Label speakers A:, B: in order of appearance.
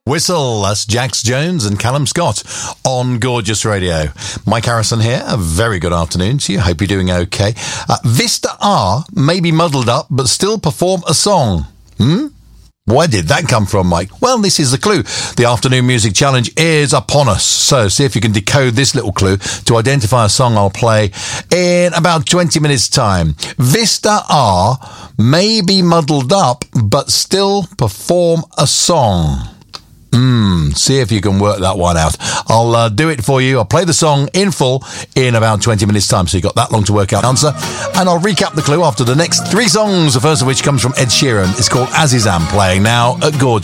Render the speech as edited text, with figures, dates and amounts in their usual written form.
A: Whistle, that's Jax Jones and Callum Scott on Gorgeous Radio. Mike Harrison here, a very good afternoon to you, hope you're doing okay. Vista R may be muddled up, but still perform a song. Where did that come from, Mike? Well, this is the clue. The afternoon music challenge is upon us. So see if you can decode this little clue to identify a song I'll play in about 20 minutes' time. Vista R may be muddled up, but still perform a song. See if you can work that one out. I'll do it for you. I'll play the song in full in about 20 minutes' time, so you've got that long to work out the answer. And I'll recap the clue after the next three songs, the first of which comes from Ed Sheeran. It's called Azizam, playing now at Gorgeous.